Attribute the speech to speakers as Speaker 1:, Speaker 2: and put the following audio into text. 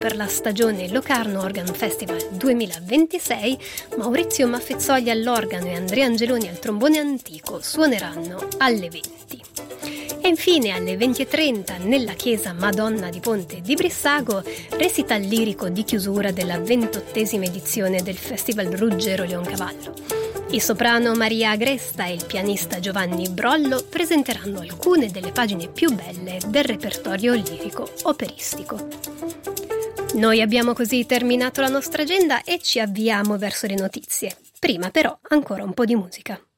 Speaker 1: per la stagione Locarno Organ Festival 2026, Maurizio Maffezzoli all'organo e Andrea Angeloni al trombone antico suoneranno alle 20. E infine alle 20:30 nella chiesa Madonna di Ponte di Brissago, recital lirico di chiusura della 28esima edizione del Festival Ruggero Leoncavallo. Il soprano Maria Agresta e il pianista Giovanni Brollo presenteranno alcune delle pagine più belle del repertorio lirico operistico. Noi abbiamo così terminato la nostra agenda e ci avviamo verso le notizie. Prima però ancora un po' di musica.